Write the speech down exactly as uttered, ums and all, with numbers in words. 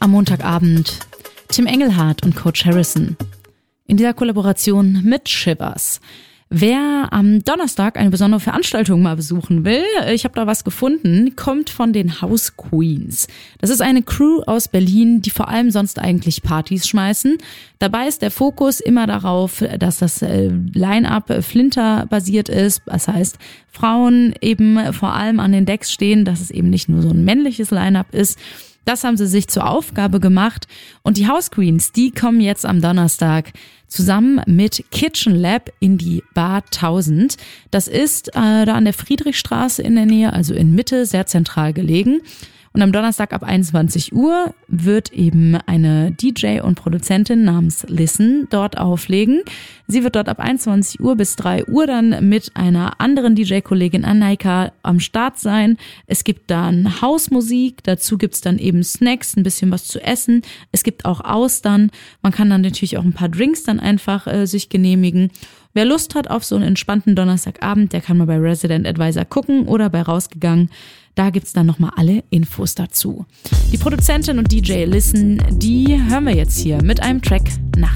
am Montagabend Tim Engelhardt und Coach Harrison. In dieser Kollaboration mit Shivers. Wer am Donnerstag eine besondere Veranstaltung mal besuchen will, ich habe da was gefunden, kommt von den House Queens. Das ist eine Crew aus Berlin, die vor allem sonst eigentlich Partys schmeißen. Dabei ist der Fokus immer darauf, dass das Line-Up Flinter-basiert ist. Das heißt, Frauen eben vor allem an den Decks stehen, dass es eben nicht nur so ein männliches Line-Up ist. Das haben sie sich zur Aufgabe gemacht. Und die House Queens, die kommen jetzt am Donnerstag zusammen mit Kitchen Lab in die Bar tausend. Das ist äh, da an der Friedrichstraße in der Nähe, also in Mitte, sehr zentral gelegen. Und am Donnerstag ab einundzwanzig Uhr wird eben eine D J und Produzentin namens Listen dort auflegen. Sie wird dort ab einundzwanzig Uhr bis drei Uhr dann mit einer anderen D J-Kollegin Anaika am Start sein. Es gibt dann Hausmusik, dazu gibt's dann eben Snacks, ein bisschen was zu essen. Es gibt auch Austern. Man kann dann natürlich auch ein paar Drinks dann einfach äh, sich genehmigen. Wer Lust hat auf so einen entspannten Donnerstagabend, der kann mal bei Resident Advisor gucken oder bei Rausgegangen. Da gibt's dann nochmal alle Infos dazu. Die Produzentin und D J Listen, die hören wir jetzt hier mit einem Track nach